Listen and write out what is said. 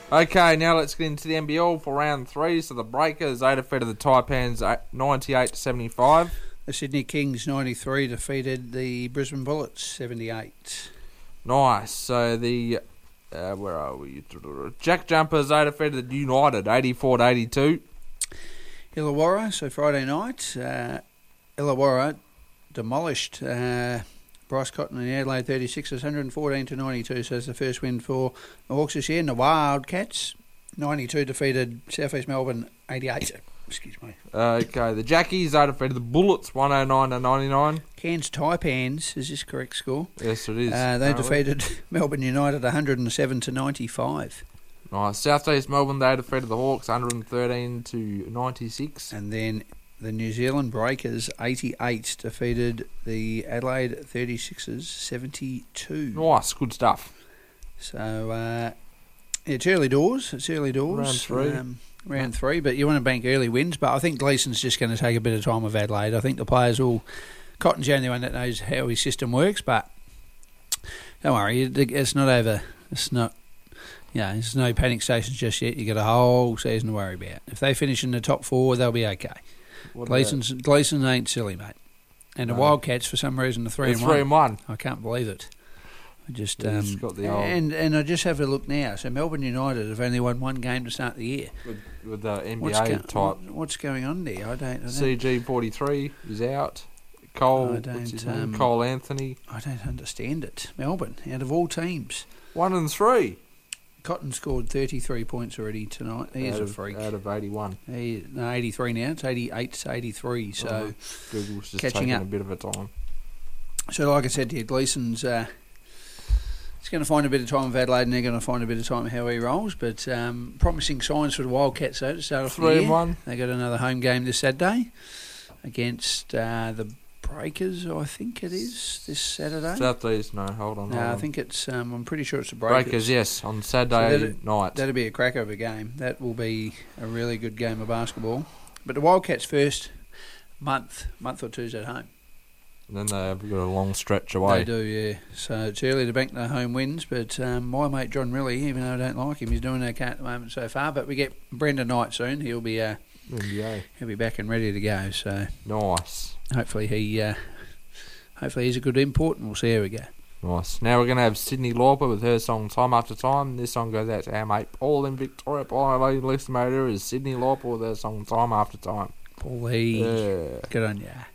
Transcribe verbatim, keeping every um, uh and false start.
Okay, now let's get into the N B L for round three. So the Breakers, they defeated the Taipans ninety-eight to seventy-five. The Sydney Kings ninety-three defeated the Brisbane Bullets seventy-eight. Nice. So the uh, where are we? Jack Jumpers, they defeated the United eighty-four to eighty-two. Illawarra, so Friday night, uh, Illawarra demolished uh, Bryce Cotton and the Adelaide thirty-sixers one fourteen to ninety-two. So it's the first win for the Hawks this year. And the Wildcats ninety-two defeated South East Melbourne eighty-eight. Excuse me. Okay, the Jackies, they defeated the Bullets one oh nine to ninety-nine. Cairns Taipans, is this correct score? Yes, it is. Uh, they apparently. defeated Melbourne United one oh seven to ninety-five. Nice. South East Melbourne, they defeated the Hawks one thirteen to ninety-six. And then the New Zealand Breakers eighty-eight defeated the Adelaide thirty-sixers seventy-two. Nice, good stuff. So, uh, it's early doors. It's early doors. Round three. Um, round three, but you want to bank early wins. But I think Gleeson's just going to take a bit of time with Adelaide. I think the players will... Cotton's the only one that knows how his system works, but don't worry, it's not over. It's not... Yeah, there's no panic stations just yet. You've got a whole season to worry about. If they finish in the top four, they'll be okay. Gleeson's, Gleeson ain't silly, mate. And No. the Wildcats, for some reason, are three It's and one. three and one. I can't believe it. I just Yeah, um, it's got the old- and and I just have a look now. So Melbourne United have only won one game to start the year. With, with the N B A What's, go- type. what- what's going on there? I don't. I don't, C G forty-three is out. Cole, I don't, what's his name? um, Cole Anthony, I don't understand it. Melbourne, out of all teams, one and three. Cotton scored thirty-three points already tonight. He is out a of, freak. Out of eighty-one. He, no, eighty-three now. It's eighty-eight to eighty-three. So, Uh-huh. Google's just catching taking up. a bit of a time. so like I said to you, Gleeson's uh, he's going to find a bit of time with Adelaide, and they're going to find a bit of time with how he rolls. But um, promising signs for the Wildcats though to start off the Three year. and one. They got another home game this Saturday against uh, the Breakers, I think it is, this Saturday. Southeast, no, hold on. no, hold I on. think it's. Um, I'm pretty sure it's the Breakers. Breakers, yes, on Saturday So that'd- night. That'll be a cracker of a game. That will be a really good game of basketball. But the Wildcats first month, month or two's at home. And then they've got a long stretch away. They do, yeah. So it's early to bank the home wins. But um, my mate John Riley, even though I don't like him, he's doing okay at the moment so far. But we get Brendan Knight soon. He'll be uh, N B A. he'll be back and ready to go. So Nice. hopefully he uh, hopefully he's a good import, and we'll see how we go. Nice. Now we're going to have Sydney Lauper with her song Time After Time. This song goes out to our mate Paul in Victoria. Paul, our listener is Sydney Lauper with her song Time After Time. Paul Lee, Yeah. good on ya.